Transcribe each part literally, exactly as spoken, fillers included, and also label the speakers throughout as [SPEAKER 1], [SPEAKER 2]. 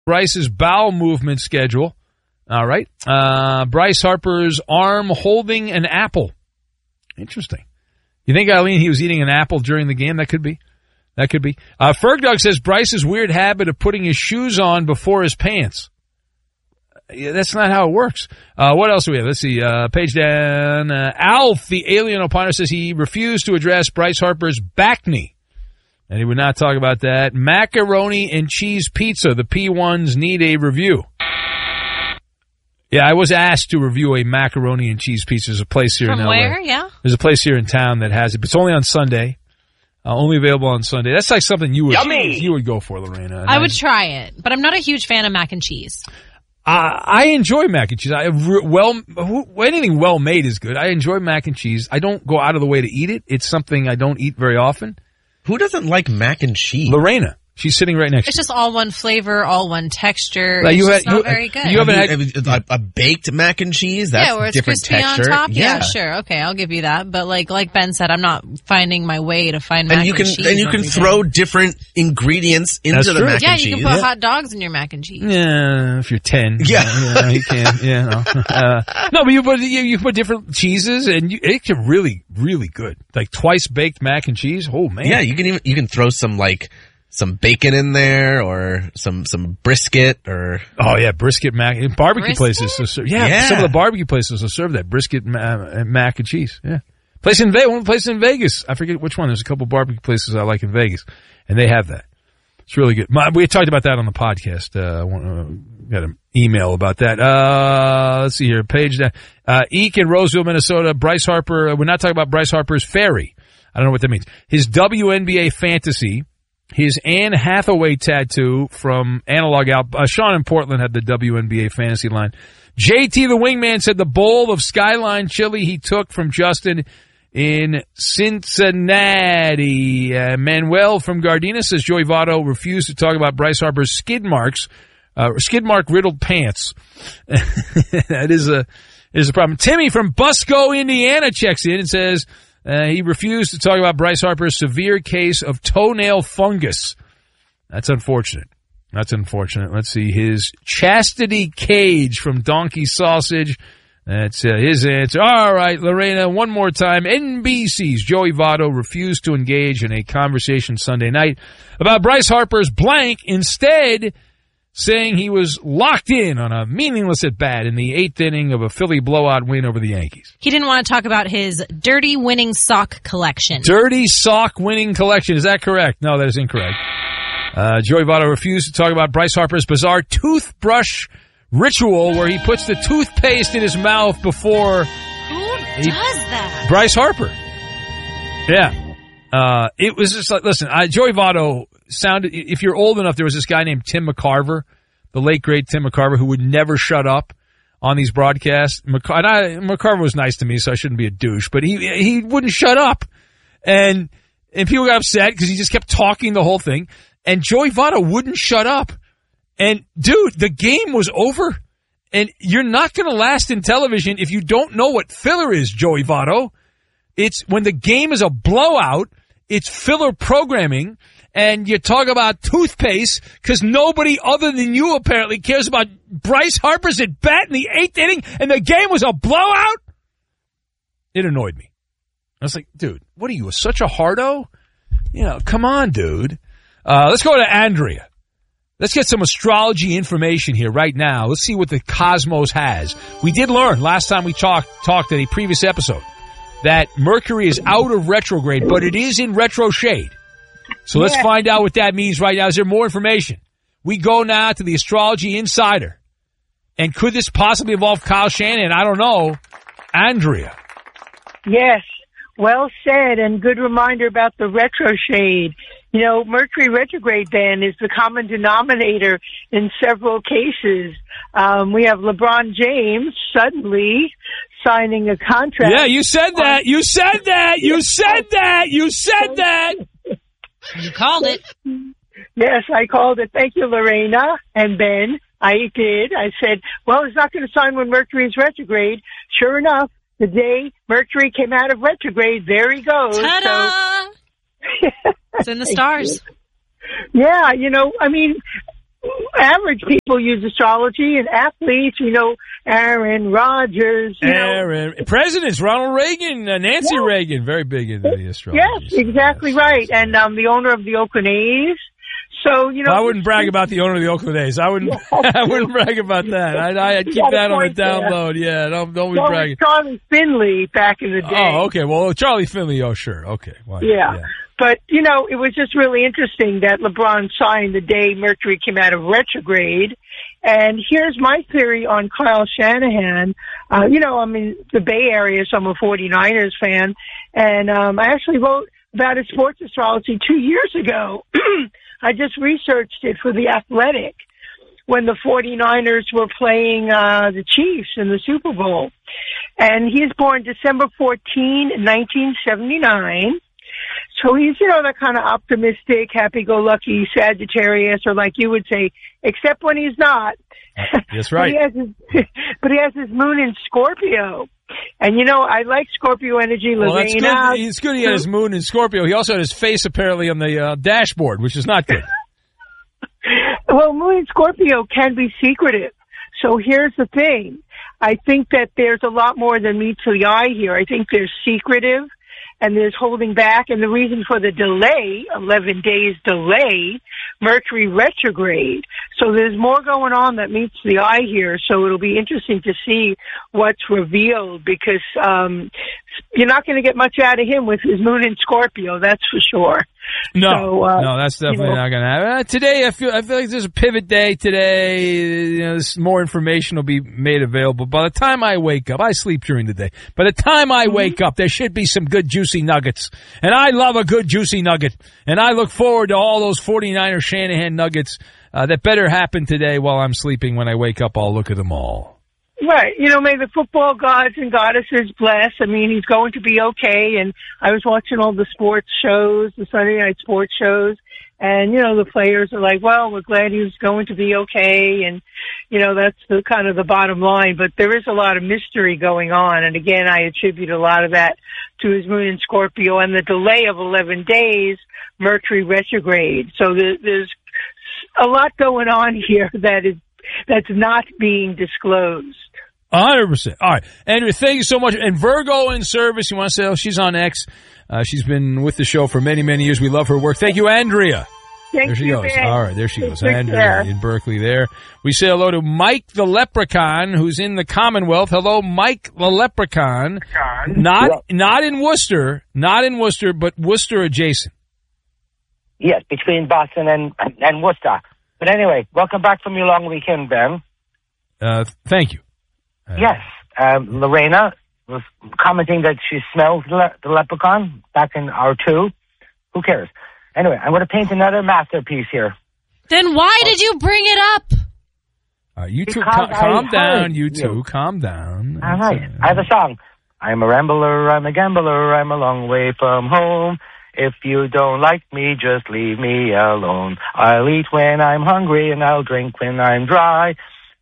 [SPEAKER 1] Bryce's bowel movement schedule. All right. Uh, Bryce Harper's arm holding an apple. Interesting. You think, Eileen, he was eating an apple during the game? That could be. That could be. Uh, Fergdog says Bryce's weird habit of putting his shoes on before his pants. Yeah, that's not how it works. Uh, what else do we have? Let's see. Uh, page down. Uh, Alf, the alien opiner, says he refused to address Bryce Harper's back knee. And he would not talk about that. Macaroni and cheese pizza. The P ones need a review. Yeah, I was asked to review a macaroni and cheese pizza. There's a place here
[SPEAKER 2] From
[SPEAKER 1] in L A.
[SPEAKER 2] where? Yeah.
[SPEAKER 1] There's a place here in town that has it. But it's only on Sunday. Uh, only available on Sunday. That's like something you would
[SPEAKER 3] Yummy.
[SPEAKER 1] you would go for, Lorena.
[SPEAKER 2] I would try it, but I'm not a huge fan of mac and cheese.
[SPEAKER 1] Uh, I enjoy mac and cheese. I well, anything well made is good. I enjoy mac and cheese. I don't go out of the way to eat it. It's something I don't eat very often.
[SPEAKER 3] Who doesn't like mac and cheese?
[SPEAKER 1] Lorena. She's sitting right next
[SPEAKER 2] It's
[SPEAKER 1] to you.
[SPEAKER 2] just all one flavor, all one texture.
[SPEAKER 1] Like
[SPEAKER 2] it's
[SPEAKER 1] you
[SPEAKER 2] just
[SPEAKER 1] had-
[SPEAKER 2] not
[SPEAKER 1] you-
[SPEAKER 2] very good.
[SPEAKER 1] you haven't
[SPEAKER 3] Have you- a, a baked mac and cheese? That's
[SPEAKER 2] yeah, where it's
[SPEAKER 3] different
[SPEAKER 2] crispy
[SPEAKER 3] texture.
[SPEAKER 2] on top. Yeah.
[SPEAKER 3] Yeah,
[SPEAKER 2] sure. Okay, I'll give you that. But like like Ben said, I'm not finding my way to find mac
[SPEAKER 3] And you can
[SPEAKER 2] and cheese.
[SPEAKER 3] and you can
[SPEAKER 2] every
[SPEAKER 3] throw
[SPEAKER 2] day.
[SPEAKER 3] different ingredients into
[SPEAKER 1] That's
[SPEAKER 3] the
[SPEAKER 1] true.
[SPEAKER 3] mac
[SPEAKER 2] Yeah,
[SPEAKER 3] and
[SPEAKER 2] you
[SPEAKER 3] cheese.
[SPEAKER 2] can put hot dogs in your mac and cheese.
[SPEAKER 1] Yeah, if you're ten.
[SPEAKER 3] Yeah.
[SPEAKER 1] yeah you can. Yeah, no. Uh, no, but you put you, you put different cheeses, and you, it can really, really good. Like twice baked mac and cheese. Oh man.
[SPEAKER 3] Yeah, you can even you can throw some like some bacon in there or some some brisket or
[SPEAKER 1] Oh yeah, brisket mac. Barbecue
[SPEAKER 2] Brisket?
[SPEAKER 1] places. will serve- Yeah,
[SPEAKER 3] Yeah.
[SPEAKER 1] some of the barbecue places will serve that brisket ma- mac and cheese. Yeah. Place in Vegas. One place in Vegas. I forget which one. There's a couple barbecue places I like in Vegas, and they have that. It's really good. My, we talked about that on the podcast. Uh, I want, uh, got an email about that. Uh, let's see here. Page down. Uh, Eek in Roseville, Minnesota. Bryce Harper. Uh, we're not talking about Bryce Harper's Ferry. I don't know what that means. His W N B A fantasy. His Anne Hathaway tattoo from Analog Out. Uh, Sean in Portland had the W N B A fantasy line. J T the Wingman said the bowl of Skyline chili he took from Justin in Cincinnati. Uh, Manuel from Gardena says Joey Votto refused to talk about Bryce Harper's skid marks, uh, skid mark riddled pants. That is a is a problem. Timmy from Busco, Indiana checks in and says uh, he refused to talk about Bryce Harper's severe case of toenail fungus. That's unfortunate. That's unfortunate. Let's see. His Chastity Cage from Donkey Sausage. That's uh, his answer. All right, Lorena, one more time. N B C's Joey Votto refused to engage in a conversation Sunday night about Bryce Harper's blank, instead saying he was locked in on a meaningless at-bat in the eighth inning of a Philly blowout win over the Yankees.
[SPEAKER 2] He didn't want to talk about his dirty winning sock collection.
[SPEAKER 1] Dirty sock winning collection. Is that correct? No, that is incorrect. Uh, Joey Votto refused to talk about Bryce Harper's bizarre toothbrush ritual where he puts the toothpaste in his mouth before
[SPEAKER 2] Who
[SPEAKER 1] he-
[SPEAKER 2] does that?
[SPEAKER 1] Bryce Harper. Yeah. Uh, it was just like, listen, I, Joey Votto sounded, if you're old enough, there was this guy named Tim McCarver, the late great Tim McCarver, who would never shut up on these broadcasts. McC- and I, McCarver was nice to me, so I shouldn't be a douche, but he, he wouldn't shut up. And, and people got upset because he just kept talking the whole thing. And Joey Votto wouldn't shut up. And, dude, the game was over. And you're not going to last in television if you don't know what filler is, Joey Votto. It's when the game is a blowout, it's filler programming, and you talk about toothpaste because nobody other than you apparently cares about Bryce Harper's at bat in the eighth inning, and the game was a blowout. It annoyed me. I was like, dude, what are you, such a hardo? You know, come on, dude. Uh, let's go to Andrea. Let's get some astrology information here right now. Let's see what the cosmos has. We did learn last time we talked talked in a previous episode that Mercury is out of retrograde, but it is in retro shade. So let's
[SPEAKER 4] Yeah.
[SPEAKER 1] find out what that means right now. Is there more information? We go now to the Astrology Insider. And could this possibly involve Kyle Shannon? I don't know. Andrea.
[SPEAKER 4] Yes, well said, and good reminder about the retro shade. You know, Mercury retrograde, Ben, is the common denominator in several cases. Um, we have LeBron James suddenly signing a contract.
[SPEAKER 1] Yeah, you said that. You said that. You said that. You said that.
[SPEAKER 2] You called it.
[SPEAKER 4] Yes, I called it. Thank you, Lorena and Ben. I did. I said, well, he's not going to sign when Mercury is retrograde. Sure enough, the day Mercury came out of retrograde, there he goes.
[SPEAKER 2] Ta-da!
[SPEAKER 4] So,
[SPEAKER 2] It's in the stars.
[SPEAKER 4] yeah, you know, I mean, average people use astrology, and athletes, you know, Aaron Rodgers. You
[SPEAKER 1] Aaron, know. Presidents, Ronald Reagan, uh, Nancy
[SPEAKER 4] yeah.
[SPEAKER 1] Reagan, very big into the astrology.
[SPEAKER 4] Yes, exactly yes. right. And um, the owner of the Oakland A's. So, you know.
[SPEAKER 1] Well, I wouldn't brag about the owner of the Oakland A's. I wouldn't, I wouldn't brag about that. I'd, I'd keep that on the download. There. Yeah, don't, don't be
[SPEAKER 4] well,
[SPEAKER 1] bragging.
[SPEAKER 4] Charlie Finley back in the day.
[SPEAKER 1] Oh, okay. Well, Charlie Finley, oh, sure. Okay. Well,
[SPEAKER 4] yeah.
[SPEAKER 1] yeah.
[SPEAKER 4] But, you know, it was just really interesting that LeBron signed the day Mercury came out of retrograde. And here's my theory on Kyle Shanahan. Uh, you know, I'm in the Bay Area, so I'm a forty-niners fan. And um, I actually wrote about his sports astrology two years ago. I just researched it for The Athletic when the forty-niners were playing uh, the Chiefs in the Super Bowl. And he's born December fourteenth, nineteen seventy-nine. So he's, you know, that kind of optimistic, happy-go-lucky Sagittarius, or like you would say, except when he's not.
[SPEAKER 1] That's right.
[SPEAKER 4] but, he has his, but he has his moon in Scorpio. And, you know, I like Scorpio energy.
[SPEAKER 1] Well, that's
[SPEAKER 4] Lorena.
[SPEAKER 1] good. It's good he had his moon in Scorpio. He also had his face apparently on the uh, dashboard, which is not good.
[SPEAKER 4] Well, moon in Scorpio can be secretive. So here's the thing. I think that there's a lot more than meets the eye here. I think there's secretive. And there's holding back, and the reason for the delay, eleven days delay, Mercury retrograde. So there's more going on that meets the eye here, so it'll be interesting to see what's revealed, because um you're not going to get much out of him with his moon in Scorpio, that's for sure.
[SPEAKER 1] No,
[SPEAKER 4] so, uh,
[SPEAKER 1] no, that's definitely
[SPEAKER 4] you know,
[SPEAKER 1] not going to happen. Uh, today, I feel I feel like there's a pivot day today. You know, this, more information will be made available. By the time I wake up, I sleep during the day. By the time I wake up, there should be some good juicy nuggets. And I love a good juicy nugget. And I look forward to all those forty-niner Shanahan nuggets uh, that better happen today while I'm sleeping. When I wake up, I'll look at them all.
[SPEAKER 4] Right. You know, may the football gods and goddesses bless. I mean, he's going to be okay. And I was watching all the sports shows, the Sunday night sports shows. And, you know, the players are like, well, we're glad he's going to be okay. And, you know, that's the kind of the bottom line. But there is a lot of mystery going on. And again, I attribute a lot of that to his moon in Scorpio and the delay of eleven days, Mercury retrograde. So there, there's a lot going on here that is, that's not being disclosed.
[SPEAKER 1] one hundred percent. All right. Andrea, thank you so much. And Virgo in service, you want to say, oh, she's on X. Uh, she's been with the show for many, many years. We love her work. Thank you, Andrea.
[SPEAKER 4] Thank
[SPEAKER 1] there she
[SPEAKER 4] you,
[SPEAKER 1] goes.
[SPEAKER 4] Ben.
[SPEAKER 1] All right, there she goes.
[SPEAKER 4] Take
[SPEAKER 1] Andrea
[SPEAKER 4] care.
[SPEAKER 1] in Berkeley there. We say hello to Mike the Leprechaun, who's in the Commonwealth. Hello, Mike the Leprechaun. Not,
[SPEAKER 5] Yep.
[SPEAKER 1] not in Worcester, not in Worcester, but Worcester adjacent.
[SPEAKER 5] Yes, between Boston and, and Worcester. But anyway, welcome back from your long weekend, Ben.
[SPEAKER 1] Uh, thank you. Uh,
[SPEAKER 5] Yes, um, Lorena was commenting that she smells the, le- the leprechaun back in R two. Who cares? Anyway, I'm going to paint another masterpiece here.
[SPEAKER 2] Then why did you bring it up?
[SPEAKER 1] Uh, you two,
[SPEAKER 5] Because
[SPEAKER 1] cal-
[SPEAKER 5] I
[SPEAKER 1] calm down,
[SPEAKER 5] heard
[SPEAKER 1] you two,
[SPEAKER 5] you.
[SPEAKER 1] calm down.
[SPEAKER 5] All right, I have a song. I'm a rambler, I'm a gambler, I'm a long way from home. If you don't like me, just leave me alone. I'll eat when I'm hungry and I'll drink when I'm dry.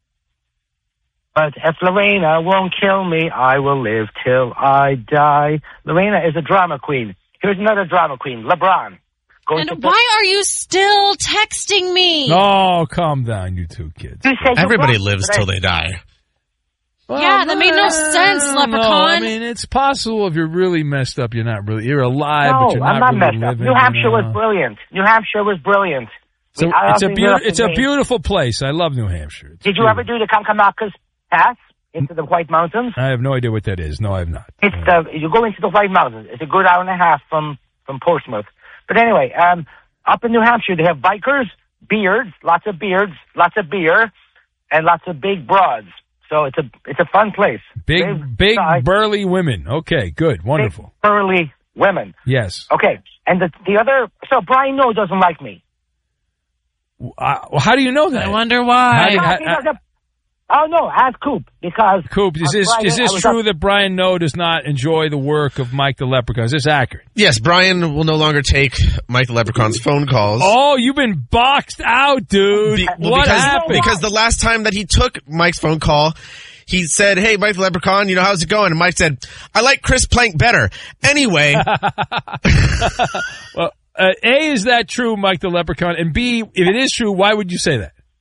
[SPEAKER 5] But if Lorena won't kill me, I will live till I die. Lorena is a drama queen. Here's another drama queen, LeBron. Going
[SPEAKER 2] And
[SPEAKER 5] to
[SPEAKER 2] why are you still texting me?
[SPEAKER 1] Oh, calm down, you two kids.
[SPEAKER 5] You said you're
[SPEAKER 3] Everybody
[SPEAKER 5] wrong,
[SPEAKER 3] lives
[SPEAKER 5] but I-
[SPEAKER 3] till they die.
[SPEAKER 1] Well,
[SPEAKER 2] Yeah, that made no sense,
[SPEAKER 1] No,
[SPEAKER 2] Leprechaun.
[SPEAKER 1] I mean, it's possible if you're really messed up, you're not really, you're alive,
[SPEAKER 5] No,
[SPEAKER 1] but you're
[SPEAKER 5] I'm
[SPEAKER 1] not,
[SPEAKER 5] not
[SPEAKER 1] really
[SPEAKER 5] messed up.
[SPEAKER 1] living.
[SPEAKER 5] New Hampshire
[SPEAKER 1] you know.
[SPEAKER 5] was brilliant. New Hampshire was brilliant.
[SPEAKER 1] So
[SPEAKER 5] We- I
[SPEAKER 1] it's a
[SPEAKER 5] often
[SPEAKER 1] beautiful,
[SPEAKER 5] knew
[SPEAKER 1] it's a
[SPEAKER 5] the name.
[SPEAKER 1] beautiful place. I love New Hampshire. It's
[SPEAKER 5] Did you ever do the Kankanakas Pass into the White Mountains?
[SPEAKER 1] I have no idea what that is. No, I have not.
[SPEAKER 5] It's
[SPEAKER 1] Uh,
[SPEAKER 5] the you go into the White Mountains. It's a good hour and a half from from Portsmouth. But anyway, um, up in New Hampshire, they have bikers, beards, lots of beards, lots of beer, and lots of big broads. So it's a it's a fun place.
[SPEAKER 1] big,
[SPEAKER 5] Big
[SPEAKER 1] big,
[SPEAKER 5] size,
[SPEAKER 1] burly women. Okay, good, wonderful.
[SPEAKER 5] big, burly women.
[SPEAKER 1] Yes.
[SPEAKER 5] Okay, and the the other. So Brian No doesn't like me.
[SPEAKER 1] Uh, well, how do you know that?
[SPEAKER 2] I wonder
[SPEAKER 1] How
[SPEAKER 2] why.
[SPEAKER 1] do you-
[SPEAKER 5] No,
[SPEAKER 1] ha-
[SPEAKER 5] he doesn't- oh no, ask Coop because
[SPEAKER 1] Coop, is
[SPEAKER 5] on
[SPEAKER 1] this
[SPEAKER 5] Friday
[SPEAKER 1] is
[SPEAKER 5] I
[SPEAKER 1] this
[SPEAKER 5] was
[SPEAKER 1] true
[SPEAKER 5] up-
[SPEAKER 1] that Brian No does not enjoy the work of Mike the Leprechaun? Is this accurate?
[SPEAKER 3] Yes, Brian will no longer take Mike the Leprechaun's phone calls.
[SPEAKER 1] Oh, you've been boxed out, dude.
[SPEAKER 3] Be- well,
[SPEAKER 1] what
[SPEAKER 3] because,
[SPEAKER 1] happened?
[SPEAKER 3] because the last time that he took Mike's phone call, he said, "Hey, Mike the Leprechaun, you know, how's it going?" And Mike said, "I like Chris Plank better." Anyway,
[SPEAKER 1] Well, uh, A, is that true, Mike the Leprechaun? And B, if it is true, why would you say that?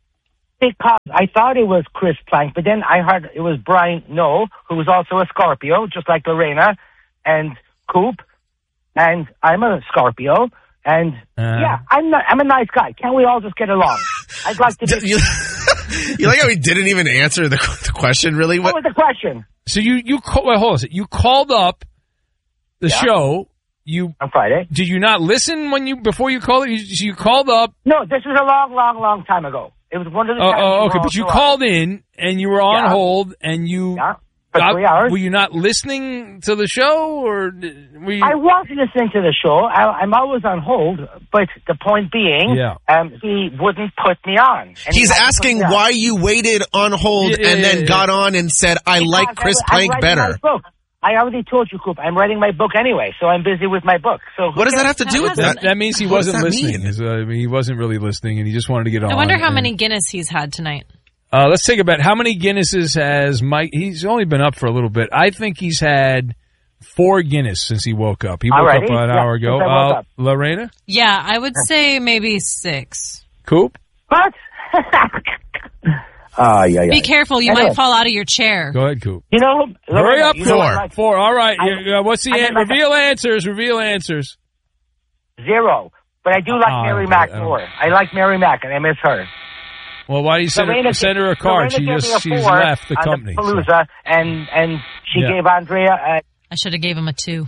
[SPEAKER 5] Because I thought it was Chris Plank, but then I heard it was Brian Noe, who was also a Scorpio, just like Lorena and Coop, and I'm a Scorpio, and uh, yeah, I'm not, I'm a nice guy. Can't we all just get along? I'd like to. Be-
[SPEAKER 3] you, you like how he didn't even answer the, the question? Really?
[SPEAKER 5] What was the question?
[SPEAKER 1] So you you call, wait, hold on a second. You called up the yeah. show. You
[SPEAKER 5] on Friday.
[SPEAKER 1] Did you not listen when you before you called it? You, you called up.
[SPEAKER 5] No, this was a long, long, long time ago. It was one of the.
[SPEAKER 1] Oh, oh okay, but you called on. in and you were on yeah. hold and you.
[SPEAKER 5] Yeah. For
[SPEAKER 1] got,
[SPEAKER 5] three hours.
[SPEAKER 1] Were you not listening to the show, or were you?
[SPEAKER 5] I was listening to the show. I, I'm always on hold, but the point being,
[SPEAKER 1] yeah.
[SPEAKER 5] um, he wouldn't put me on.
[SPEAKER 3] And He's he asking why you waited on hold yeah, yeah, and then yeah, got yeah. on and said, "I because like Chris I, Plank better."
[SPEAKER 5] I already told you, Coop. I'm writing my book anyway, so I'm busy with my book. So
[SPEAKER 3] what does that have to do with that?
[SPEAKER 1] That, that means he
[SPEAKER 3] what
[SPEAKER 1] wasn't listening. I mean, he wasn't really listening, and he just wanted to get on.
[SPEAKER 2] I wonder how
[SPEAKER 1] and,
[SPEAKER 2] many Guinness he's had tonight.
[SPEAKER 1] Uh, let's take a bet. How many Guinnesses has Mike? He's only been up for a little bit. I think he's had four Guinness since he woke up. He woke
[SPEAKER 5] Alrighty.
[SPEAKER 1] up an
[SPEAKER 5] yeah,
[SPEAKER 1] hour ago. Uh, Lorena?
[SPEAKER 2] Yeah, I would say maybe six.
[SPEAKER 1] Coop?
[SPEAKER 5] What? Uh, yeah, yeah.
[SPEAKER 2] Be careful, you anyway. might fall out of your chair.
[SPEAKER 1] Go ahead, Coop.
[SPEAKER 5] You know,
[SPEAKER 1] hurry up,
[SPEAKER 5] you
[SPEAKER 1] Four.
[SPEAKER 5] Know like,
[SPEAKER 1] Four. All right.
[SPEAKER 5] I,
[SPEAKER 1] uh, what's the an- reveal answers? Reveal answers.
[SPEAKER 5] Zero. But I do like oh, Mary Mack more. I like Mary Mack, and I miss her.
[SPEAKER 1] Well, why do you send, her, send her a card? She just she's left the company.
[SPEAKER 5] The Palooza, so. and and she yeah. gave Andrea. A-
[SPEAKER 2] I should have gave him a two.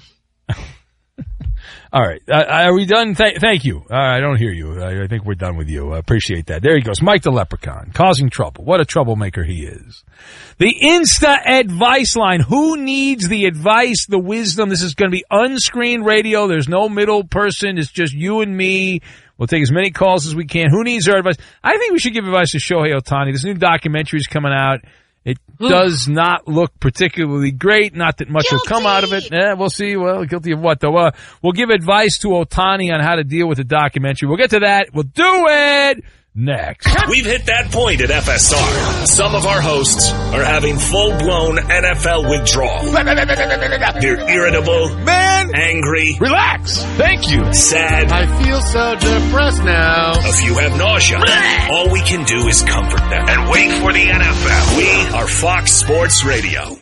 [SPEAKER 1] All right. Uh, are we done? Th- thank you. Uh, I don't hear you. I, I think we're done with you. I appreciate that. There he goes. Mike the Leprechaun, causing trouble. What a troublemaker he is. The Insta Advice Line. Who needs the advice, the wisdom? This is going to be unscreened radio. There's no middle person. It's just you and me. We'll take as many calls as we can. Who needs our advice? I think we should give advice to Shohei Ohtani. This new documentary is coming out. It Ooh. does not look particularly great. Not that much guilty. will come out of it. Eh, we'll see. Well, guilty of what, though? Uh, we'll give advice to Ohtani on how to deal with the documentary. We'll get to that. We'll do it next.
[SPEAKER 6] We've hit that point at F S R. Some of our hosts are having full-blown N F L withdrawal. They're irritable, man, angry.
[SPEAKER 1] Relax. Thank you.
[SPEAKER 6] Sad.
[SPEAKER 7] I feel so depressed now.
[SPEAKER 6] A few have nausea. All we can do is comfort them and wait for the N F L. We are Fox Sports Radio.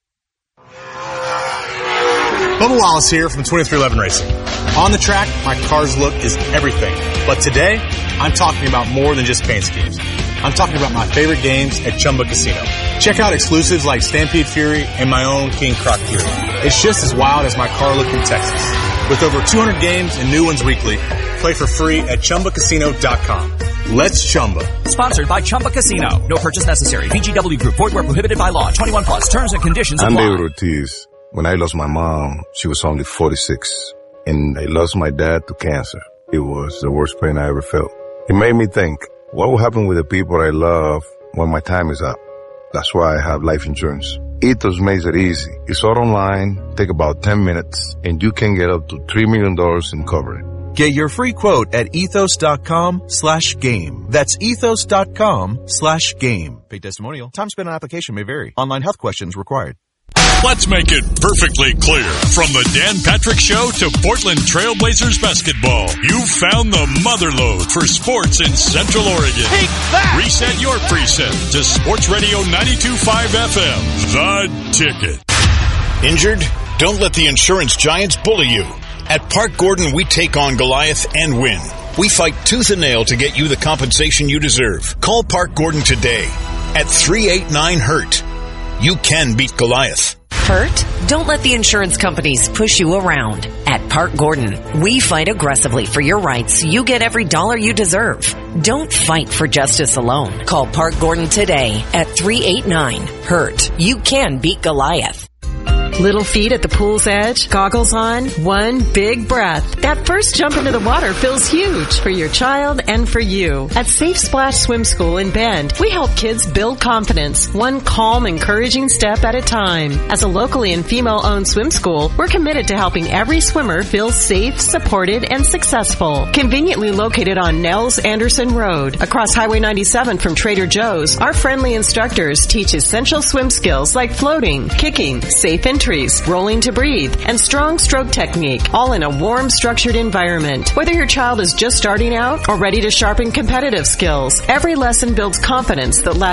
[SPEAKER 8] Bubba Wallace here from twenty-three eleven Racing. On the track, my car's look is everything. But today, I'm talking about more than just paint schemes. I'm talking about my favorite games at Chumba Casino. Check out exclusives like Stampede Fury and my own King Croc Fury. It's just as wild as my car look in Texas. With over two hundred games and new ones weekly, play for free at Chumba Casino dot com. Let's Chumba.
[SPEAKER 9] Sponsored by Chumba Casino. No purchase necessary. V G W Group. Void where prohibited by law. twenty-one plus. Terms and conditions apply.
[SPEAKER 10] I'm David Ortiz. When I lost my mom, she was only forty-six. And I lost my dad to cancer. It was the worst pain I ever felt. It made me think, what will happen with the people I love when my time is up? That's why I have life insurance. Ethos makes it easy. It's all online, take about ten minutes, and you can get up to three million dollars in coverage.
[SPEAKER 11] Get your free quote at ethos.com slash game. That's ethos.com slash game. Paid testimonial. Time spent on application may vary. Online health questions required.
[SPEAKER 12] Let's make it perfectly clear. From the Dan Patrick Show to Portland Trailblazers basketball, you've found the motherlode for sports in Central Oregon.
[SPEAKER 1] Take that!
[SPEAKER 12] Reset your preset to Sports Radio ninety-two point five F M. The Ticket.
[SPEAKER 13] Injured? Don't let the insurance giants bully you. At Park Gordon, we take on Goliath and win. We fight tooth and nail to get you the compensation you deserve. Call Park Gordon today at three eight nine hurt. You can beat Goliath.
[SPEAKER 14] Hurt? Don't let the insurance companies push you around. At Park Gordon, we fight aggressively for your rights so you get every dollar you deserve. Don't fight for justice alone. Call Park Gordon today at three eight nine hurt. You can beat Goliath.
[SPEAKER 15] Little feet at the pool's edge, goggles on, one big breath. That first jump into the water feels huge for your child and for you. At Safe Splash Swim School in Bend, we help kids build confidence, one calm, encouraging step at a time. As a locally and female-owned swim school, we're committed to helping every swimmer feel safe, supported, and successful. Conveniently located on Nels Anderson Road, across Highway ninety-seven from Trader Joe's, our friendly instructors teach essential swim skills like floating, kicking, safe entry, entries, rolling to breathe, and strong stroke technique, all in a warm, structured environment. Whether your child is just starting out or ready to sharpen competitive skills, every lesson builds confidence that lasts